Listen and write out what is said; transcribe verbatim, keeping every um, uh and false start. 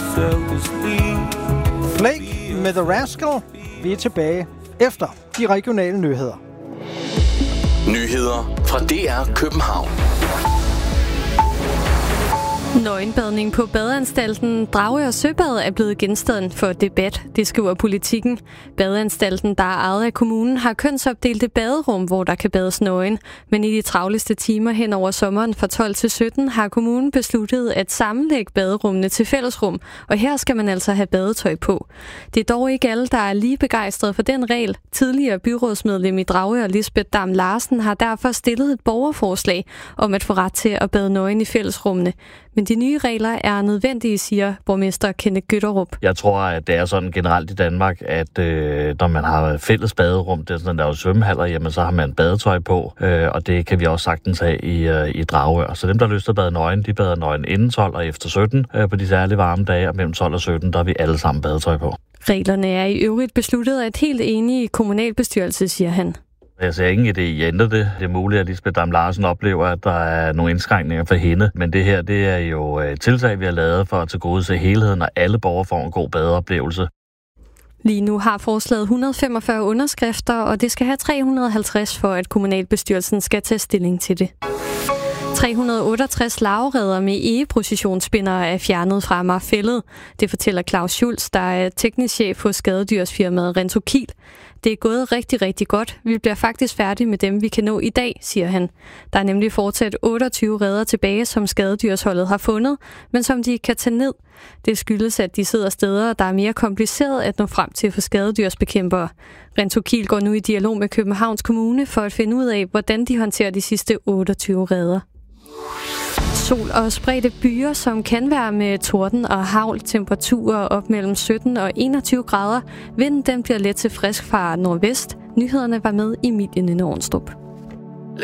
Flake med The Rascal. Vi er tilbage efter de regionale nyheder. Nyheder fra D R København. Nøgenbadning på badeanstalten Dragør Søbad er blevet genstand for debat, det skriver Politikken. Badeanstalten, der er ejet af kommunen, har kønsopdelte baderum, hvor der kan bades nøgen. Men i de travleste timer hen over sommeren fra tolv til sytten har kommunen besluttet at sammenlægge baderummene til fællesrum, og her skal man altså have badetøj på. Det er dog ikke alle, der er lige begejstrede for den regel. Tidligere byrådsmedlem i Dragør, Lisbeth Dam Larsen, har derfor stillet et borgerforslag om at få ret til at bade nøgen i fællesrummene. Men de nye regler er nødvendige, siger borgmester Kenneth Gytterup. Jeg tror, at det er sådan generelt i Danmark, at øh, når man har fælles baderum, det er sådan, der er jo svømmehaller, jamen så har man badetøj på, øh, og det kan vi også sagtens have i, øh, i Dragør. Så dem, der har lyst til at bade nøgen, de bader nøgen inden tolv og efter sytten øh, på de særlige varme dage, og mellem tolv og sytten, der har vi alle sammen badetøj på. Reglerne er i øvrigt besluttet af et helt enige kommunalbestyrelse, siger han. Jeg ser ingen idé i at ændre det. Det er muligt, at Lisbeth Dam Larsen oplever, at der er nogle indskrænkninger for hende. Men det her, det er jo et tiltag, vi har lavet for at tilgodese helheden, og alle borgere får en god badeoplevelse. Lige nu har forslaget et hundrede og femogfyrre underskrifter, og det skal have tre hundrede og halvtreds for, at kommunalbestyrelsen skal tage stilling til det. tre hundrede og otteogtres lavreder med egeprocessionsspindere er fjernet fra Amager Fælled. Det fortæller Claus Schulz, der er teknisk chef hos skadedyrsfirmaet Rentokil. Det er gået rigtig, rigtig godt. Vi bliver faktisk færdige med dem, vi kan nå i dag, siger han. Der er nemlig fortsat otteogtyve reder tilbage, som skadedyrsholdet har fundet, men som de ikke kan tage ned. Det skyldes, at de sidder steder, der er mere kompliceret at nå frem til for skadedyrsbekæmpere. Rentokil går nu i dialog med Københavns Kommune for at finde ud af, hvordan de håndterer de sidste otteogtyve reder. Sol og spredte byer, som kan være med torden og hagl, temperaturer op mellem sytten og enogtyve grader. Vinden den bliver let til frisk fra nordvest. Nyhederne var med i Emilie Nynne Ornstrup.